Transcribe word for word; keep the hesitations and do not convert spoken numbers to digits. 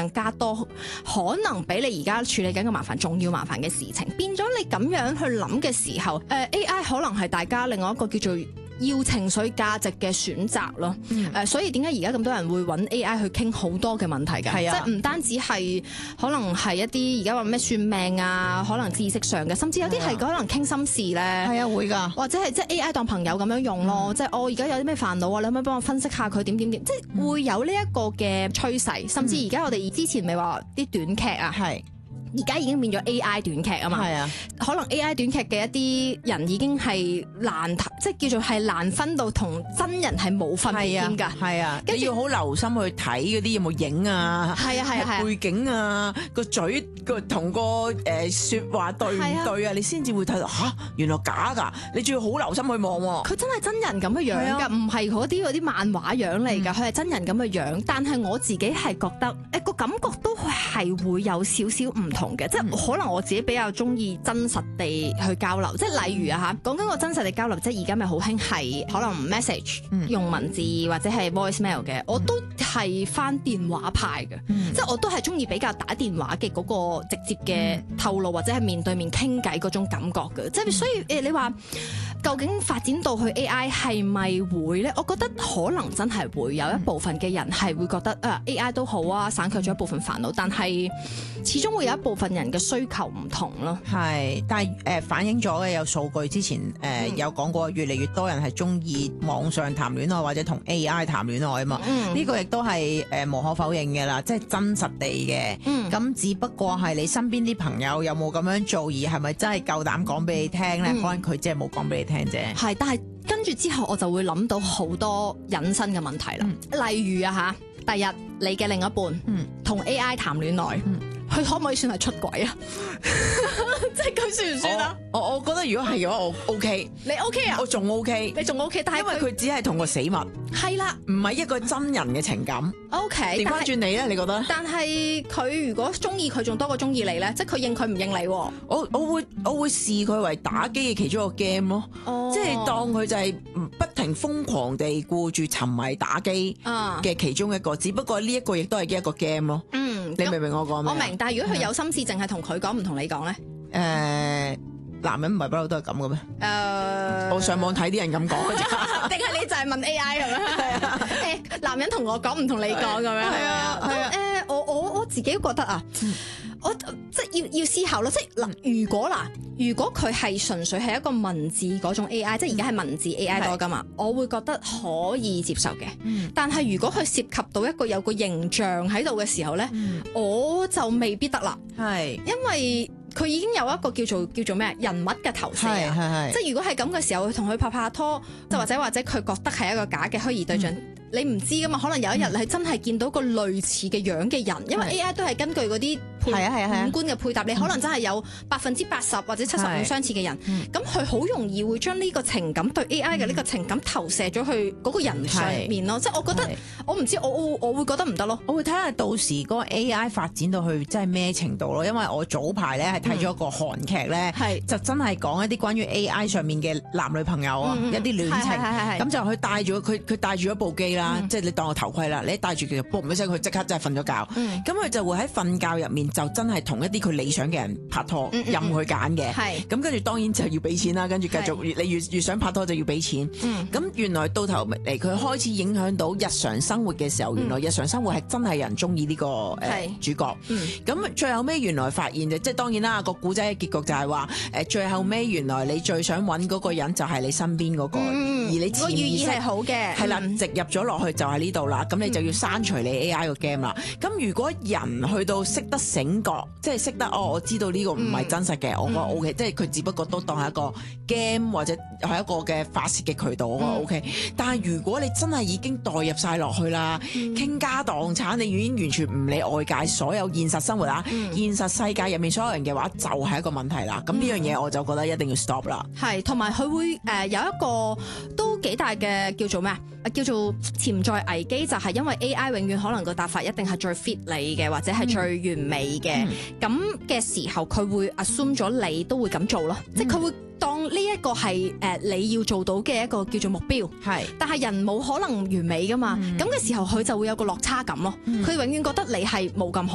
更加多可能比你而家處理緊嘅麻煩仲要麻煩嘅事情，變咗你咁樣去諗嘅時候，誒、呃、A I 可能係大家另外一個叫做要情緒價值嘅選擇咯。誒、 嗯呃，所以點解而家咁多人會揾 A I 去傾好多嘅問題㗎？ 係啊， 即係唔單止係可能係一啲而家話咩算命啊，可能知識上嘅，甚至有啲係可能傾心事咧。 係啊，會㗎。 或者係即係 A I 當朋友咁樣用咯，嗯、即係我而家有啲咩煩惱啊，你可唔可以幫我分析下佢點點點？即係會有呢一個嘅趨勢，甚至而家我哋之前咪話啲短劇啊，係而家已經變咗 A I 短劇啊嘛。係啊，可能 A I 短劇嘅一啲人已經係難，即係叫做係難分到同真人係冇分別添㗎。係啊， 跟住要好留心去睇嗰啲有冇影啊，係啊係啊，背景啊，個嘴個同個誒説話對唔對啊？你先至會睇到嚇，原來假㗎！你仲要好留心去望喎。佢真係真人咁嘅樣㗎，唔係嗰啲嗰啲漫畫樣嚟㗎，佢係真人咁嘅樣。但係我自己係覺得誒個感覺都係會有少少唔同嘅，即係可能我自己比較中意真實地去交流。即係例如啊嚇，講緊個真實地交流，即係而家咪好興係可能 message 用文字或者係 voice mail 嘅，我都係翻電話派嘅，即係我都係中意比較打電話嘅嗰個直接嘅透露或者係面對面傾偈嗰種感覺嘅。即係所以誒，你話究竟發展到去 A I 係咪會咧？我覺得可能真係會有一部分嘅人係會覺得啊 A I 都好啊，省卻咗一部分煩惱，但係始終會有一部分人嘅需求唔同咯。係，但係誒、呃、反映咗嘅有數據，之前誒、呃嗯、有講過，越嚟越多人係中意網上談戀愛或者同 A I 談戀愛啊嘛。呢、嗯、個亦都係誒無可否認嘅啦，即係真實地嘅。咁、嗯、只不過係你身邊啲朋友有冇咁樣做，而係咪真係夠膽講俾你聽咧？嗯、可能佢即係冇講俾你聽啫。係，但係跟住之後我就會諗到好多引申嘅問題啦。嗯、例如啊嚇，第日你嘅另一半同、嗯、A I 談戀愛。嗯佢可唔可以算係出軌啊？即係佢算唔算啊？我我覺得如果係嘅話，我 OK。你 OK 啊？我仲 OK，你仲 OK，但係因為佢只係同個死物。係啦，唔係一個真人嘅情感。OK，調翻轉你咧，你覺得？但係佢如果中意佢仲多過中意你咧，即係佢應佢唔應你。我我會我會視佢為打機嘅其中一個 game 咯。哦，即係當佢就係不停瘋狂地顧住沉迷打機嘅其中一個，嗯、只不過呢一個亦都係一個 game 咯。嗯，你明唔明我講咩？我明。但係如果佢有心事，淨係同佢講，唔同你講咧？誒、呃，男人唔係不嬲都係咁嘅咩？誒、呃，我上網睇啲人咁講嘅啫。定係你就係問 A I 係咪？係啊。誒，男人同我講，唔同你講咁樣。係啊。係啊。誒，我我我自己覺得啊，我即係要要思考咯。即係嗱，如果嗱，如果佢係純粹係一個文字嗰種 A I，即係而家係文字 A I 多噶嘛，我會覺得可以接受嘅。嗯、但係如果佢涉及到一個有個形象喺度嘅時候咧，嗯、我就未必得啦。係，因為佢已經有一個叫做叫做咩人物嘅投射啊。即係如果係咁嘅時候，同佢拍拍拖，即、嗯、或者或者佢覺得係一個假嘅虛擬對象。嗯你唔知噶嘛？可能有一日你係真係見到個類似嘅樣嘅人，因為 A I 都係根據嗰啲五官嘅配搭，你可能真係有百分之八十或者七十五相似嘅人。咁佢好容易會將呢個情感對 A I 嘅呢個情感投射咗去嗰個人上面咯。即係我覺得，我唔知我我我會覺得唔得咯。我會睇下到時嗰個 A I 發展到去真係咩程度咯。因為我早排咧係睇咗個韓劇咧，就真係講一啲關於 A I 上面嘅男女朋友啊，一啲戀情，咁就佢帶住佢佢帶住一部機啦。嗯、即係你當我頭盔啦，你一戴住佢就嘣一聲，佢即刻真係瞓咗覺。咁佢、嗯、就會喺瞓覺入面就真係同一啲佢理想嘅人拍拖，嗯嗯、任佢揀嘅。咁跟住當然就要俾錢啦，跟住繼續是你越越想拍拖就要俾錢。咁、嗯、原來到頭嚟佢開始影響到日常生活嘅時候，嗯、原來日常生活係真係人中意呢個誒、呃、主角。咁、嗯、最後尾原來發現就即係當然啦，個古仔嘅結局就係話誒最後尾原來你最想揾嗰個人就係你身邊嗰個，嗯、而你個寓意係好嘅，係啦，植入咗落去就喺呢度啦，咁你就要刪除你 A I 個 game 啦。咁、嗯、如果人去到識得醒覺，即係識得哦，我知道呢個唔係真實嘅，嗯、我覺得 O K，即係佢只不過都當係一個 game 或者係一個嘅發泄嘅渠道，我覺得 O K。但係如果你真係已經代入晒落去啦，傾、嗯、家蕩產，你已經完全唔理外界所有現實生活啊，嗯、現實世界入面所有人嘅話，就係、是、一個問題啦。咁呢、嗯、樣嘢我就覺得一定要 stop 啦。係，同埋佢會誒、呃、有一個都幾大嘅叫做咩啊？叫做潛在危機，就係因為 A I 永遠可能個答法一定係最 fit 你嘅，或者係最完美嘅。咁嘅、嗯、時候，佢會 assume 咗你都會咁做咯，嗯、即係佢會當呢一個係誒、呃、你要做到嘅一個叫做目標。係是，但係人冇可能完美噶嘛。咁嘅、嗯、時候，佢就會有個落差感咯。佢、嗯、永遠覺得你係冇咁